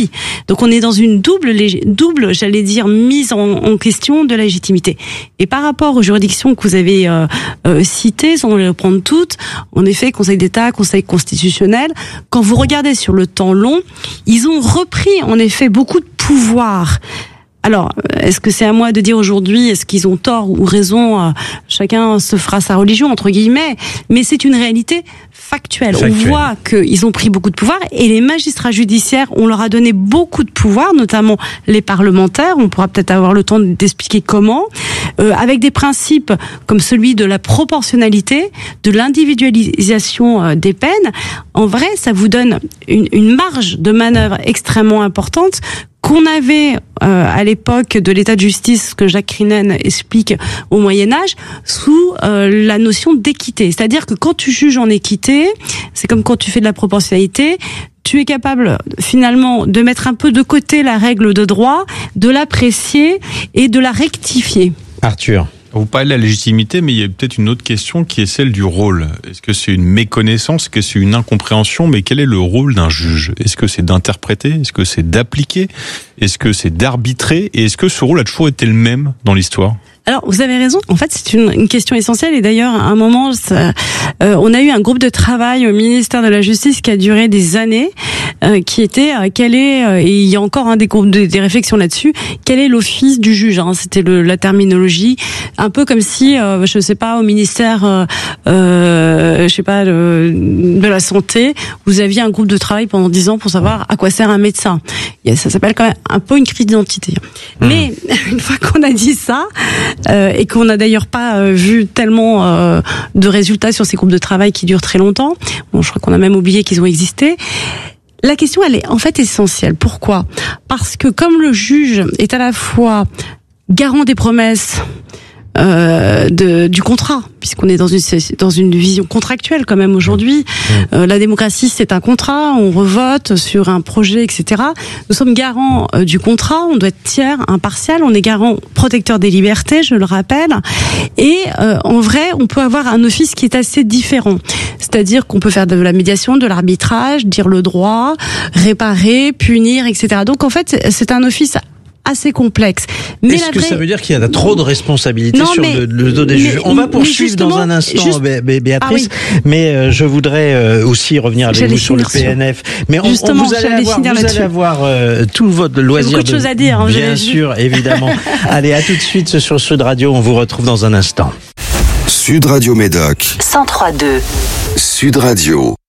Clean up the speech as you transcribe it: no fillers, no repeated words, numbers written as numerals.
lui. Donc on est dans une double, j'allais dire, mise en question de la légitimité. Et par rapport aux juridictions que vous avez citées, sans les reprendre toutes, en effet, Conseil d'État, Conseil constitutionnel, quand vous regardez sur le temps long, ils ont repris en effet beaucoup de pouvoir. Alors, est-ce que c'est à moi de dire aujourd'hui, est-ce qu'ils ont tort ou raison? Chacun se fera sa religion, entre guillemets. Mais c'est une réalité factuelle. On voit qu'ils ont pris beaucoup de pouvoir et les magistrats judiciaires, on leur a donné beaucoup de pouvoir, notamment les parlementaires. On pourra peut-être avoir le temps d'expliquer comment. Avec des principes comme celui de la proportionnalité, de l'individualisation des peines. En vrai, ça vous donne une marge de manœuvre extrêmement importante qu'on avait à l'époque de l'état de justice, que Jacques Crinen explique au Moyen-Âge, sous la notion d'équité. C'est-à-dire que quand tu juges en équité, c'est comme quand tu fais de la proportionnalité, tu es capable finalement de mettre un peu de côté la règle de droit, de l'apprécier et de la rectifier. Arthur. Vous parlez de la légitimité, mais il y a peut-être une autre question qui est celle du rôle. Est-ce que c'est une méconnaissance? Est-ce que c'est une incompréhension? Mais quel est le rôle d'un juge? Est-ce que c'est d'interpréter? Est-ce que c'est d'appliquer? Est-ce que c'est d'arbitrer? Et est-ce que ce rôle a toujours été le même dans l'histoire? Alors, vous avez raison. En fait, c'est une question essentielle. Et d'ailleurs, à un moment, on a eu un groupe de travail au ministère de la Justice qui a duré des années, qui était quel est, et il y a encore des groupes des réflexions là-dessus, quel est l'office du juge, c'était la terminologie, un peu comme si, je sais pas, au ministère, je sais pas, de la santé, vous aviez un groupe de travail pendant 10 ans pour savoir à quoi sert un médecin. Ça s'appelle quand même un peu une crise d'identité. Mais une fois qu'on a dit ça, et qu'on n'a d'ailleurs pas vu tellement de résultats sur ces groupes de travail qui durent très longtemps. Bon, je crois qu'on a même oublié qu'ils ont existé. La question, elle est en fait essentielle. Pourquoi? Parce que comme le juge est à la fois garant des promesses du contrat, puisqu'on est dans une vision contractuelle quand même aujourd'hui. La démocratie, c'est un contrat, on revote sur un projet, etc. Nous sommes garants du contrat, on doit être tiers, impartial, on est garant protecteur des libertés, je le rappelle. Et en vrai, on peut avoir un office qui est assez différent. C'est-à-dire qu'on peut faire de la médiation, de l'arbitrage, dire le droit, réparer, punir, etc. Donc en fait, c'est un office assez complexe. Mais est-ce que ça veut dire qu'il y a trop de responsabilités sur le dos des juges? On va poursuivre dans un instant, Béatrice, mais je voudrais aussi revenir avec vous sur le PNF. Mais vous allez avoir tout votre loisir. Beaucoup de choses à dire. Bien sûr, évidemment. Allez, à tout de suite sur Sud Radio. On vous retrouve dans un instant. Sud Radio Médoc 103.2 Sud Radio.